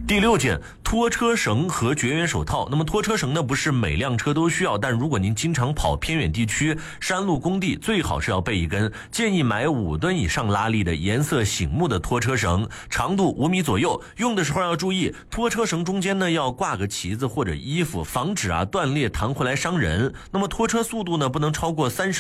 第6件，拖车绳和绝缘手套。那么拖车绳呢，不是每辆车都需要，但如果您经常跑偏远地区、山路工地，最好是要备一根。建议买5吨以上拉力的颜色醒目的拖车绳，长度5米左右。用的时候要注意，拖车绳中间呢要挂个旗子或者衣服，防止断裂弹回来伤人。那么拖车速度呢不能超过30